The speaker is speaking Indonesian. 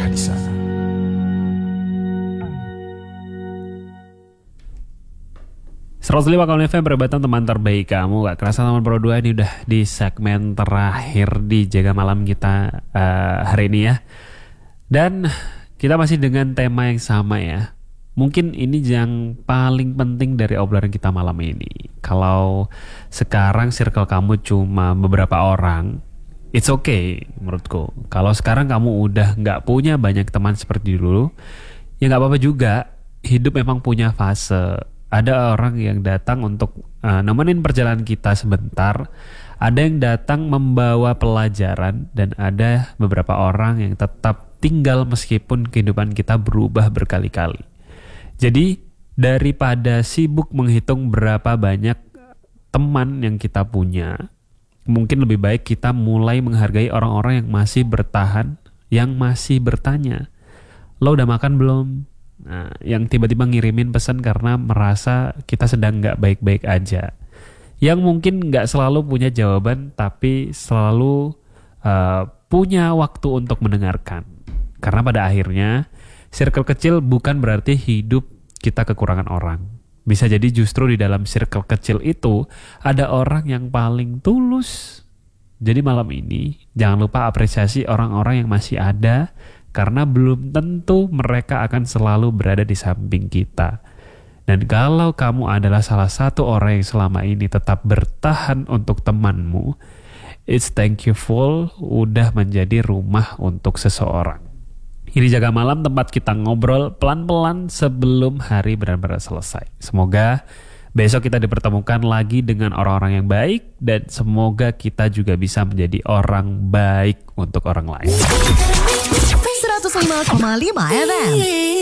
di sana. Serosli Wakal FM peribatan teman terbaik kamu. Gak kerasa teman Pro 2 ini udah di segmen terakhir di Jaga Malam kita hari ini ya. Dan kita masih dengan tema yang sama ya. Mungkin ini yang paling penting dari obrolan kita malam ini. Kalau sekarang circle kamu cuma beberapa orang, it's okay menurutku. Kalau sekarang kamu udah gak punya banyak teman seperti dulu, ya gak apa-apa juga. Hidup memang punya fase. Ada orang yang datang untuk nemenin perjalanan kita sebentar. Ada yang datang membawa pelajaran. Dan ada beberapa orang yang tetap tinggal meskipun kehidupan kita berubah berkali-kali. Jadi daripada sibuk menghitung berapa banyak teman yang kita punya, mungkin lebih baik kita mulai menghargai orang-orang yang masih bertahan, yang masih bertanya, lo udah makan belum? Nah, yang tiba-tiba ngirimin pesan karena merasa kita sedang gak baik-baik aja. Yang mungkin gak selalu punya jawaban, tapi selalu punya waktu untuk mendengarkan. Karena pada akhirnya, circle kecil bukan berarti hidup kita kekurangan orang. Bisa jadi justru di dalam circle kecil itu, ada orang yang paling tulus. Jadi malam ini, jangan lupa apresiasi orang-orang yang masih ada, karena belum tentu mereka akan selalu berada di samping kita. Dan kalau kamu adalah salah satu orang yang selama ini tetap bertahan untuk temanmu, it's thankful udah menjadi rumah untuk seseorang. Ini Jaga Malam, tempat kita ngobrol pelan-pelan sebelum hari benar-benar selesai. Semoga besok kita dipertemukan lagi dengan orang-orang yang baik, dan semoga kita juga bisa menjadi orang baik untuk orang lain. 105,5 FM